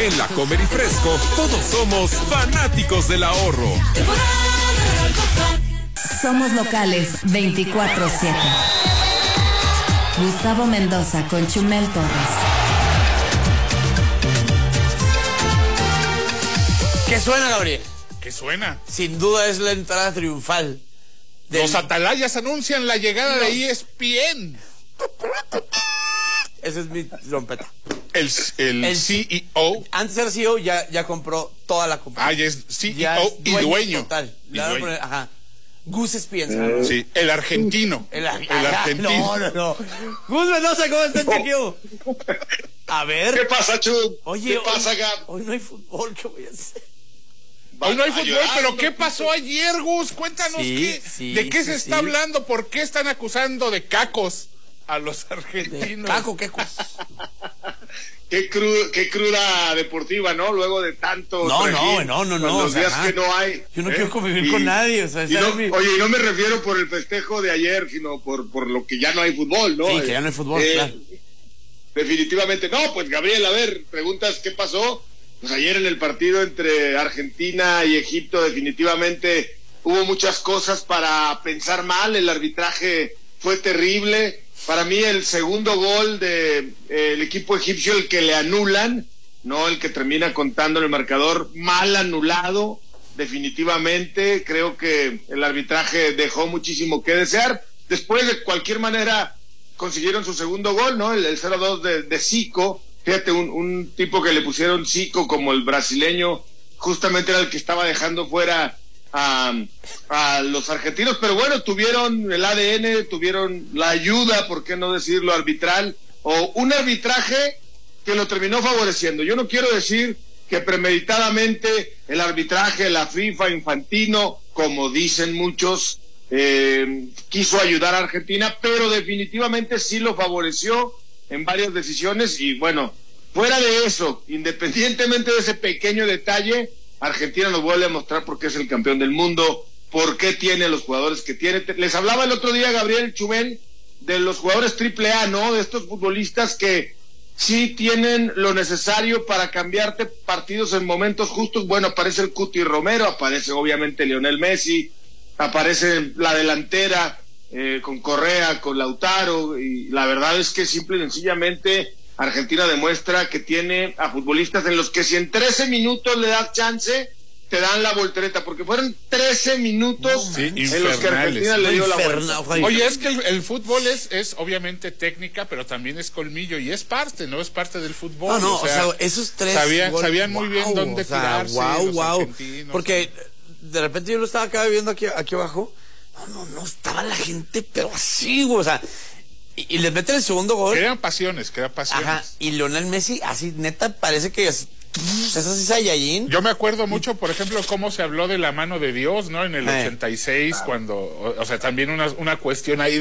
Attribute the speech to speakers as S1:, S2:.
S1: En La Comer y Fresco, todos somos fanáticos del ahorro.
S2: Somos locales 24/7. Gustavo Mendoza con Chumel Torres.
S3: ¿Qué suena, Gabriel?
S4: ¿Qué suena?
S3: Sin duda es la entrada triunfal.
S4: Los atalayas anuncian la llegada de ESPN.
S3: Esa es mi trompeta.
S4: El CEO.
S3: Antes era CEO, ya compró toda la compañía.
S4: Ya es CEO
S3: Ya es
S4: y dueño.
S3: Total.
S4: Y
S3: Le van a
S4: dueño.
S3: poner, ajá. Gus ESPN.
S4: Sí, el argentino.
S3: El
S4: argentino.
S3: No. Gus Mendoza, ¿cómo estás, chiquillo? A ver.
S5: ¿Qué pasa, Chum?
S3: Oye,
S5: ¿Qué pasa, Gab?
S3: Hoy no hay fútbol, ¿qué voy a hacer?
S4: Hoy no hay fútbol,
S5: llorar,
S4: pero ¿qué pasó ayer, Gus? Cuéntanos de qué se está hablando, por qué están acusando de cacos a los argentinos.
S3: Caco, qué cosa.
S5: Qué cruda deportiva, ¿no? Luego de tanto
S3: No.
S5: Los días que no hay.
S3: Yo no quiero convivir con nadie, o sea,
S5: Oye, y no me refiero por el festejo de ayer, sino por lo que ya no hay fútbol, ¿no?
S3: Sí, que ya no hay fútbol, claro.
S5: Definitivamente no, pues Gabriel, a ver, preguntas qué pasó. Pues ayer en el partido entre Argentina y Egipto definitivamente hubo muchas cosas para pensar mal, el arbitraje fue terrible. Para mí el segundo gol de el equipo egipcio, el que le anulan, no el que termina contando en el marcador, mal anulado, definitivamente. Creo que el arbitraje dejó muchísimo que desear. Después, de cualquier manera, consiguieron su segundo gol, ¿no? El 0-2 de Zico. Fíjate, un tipo que le pusieron Zico como el brasileño, justamente era el que estaba dejando fuera a los argentinos, pero bueno, tuvieron el ADN, tuvieron la ayuda, por qué no decirlo, arbitral, o un arbitraje que lo terminó favoreciendo. Yo no quiero decir que premeditadamente el arbitraje, la FIFA, Infantino, como dicen muchos, quiso ayudar a Argentina, pero definitivamente sí lo favoreció en varias decisiones. Y bueno, fuera de eso, independientemente de ese pequeño detalle, Argentina nos vuelve a mostrar por qué es el campeón del mundo, por qué tiene los jugadores que tiene. Les hablaba el otro día, Gabriel, Chumel, de los jugadores AAA, ¿no? De estos futbolistas que sí tienen lo necesario para cambiarte partidos en momentos justos. Bueno, aparece el Cuti Romero, aparece obviamente Lionel Messi, aparece la delantera con Correa, con Lautaro, y la verdad es que simple y sencillamente Argentina demuestra que tiene a futbolistas en los que si en 13 minutos le das chance, te dan la voltereta, porque fueron 13 minutos en los que Argentina le dio la vuelta.
S4: Oye, es que el fútbol es obviamente técnica, pero también es colmillo, y es parte, ¿no? Es parte del fútbol.
S3: O sea, esos tres
S4: sabían muy bien dónde tirarse los argentinos.
S3: Porque de repente yo lo estaba acá viendo aquí abajo, no estaba la gente, pero así, güey, o sea, y les meten el segundo gol.
S4: Crean pasiones.
S3: Ajá, y Lionel Messi, así, neta, parece que es así Saiyajin.
S4: Yo me acuerdo mucho, por ejemplo, cómo se habló de la mano de Dios, ¿no? En el 86, cuando, o sea, también una cuestión ahí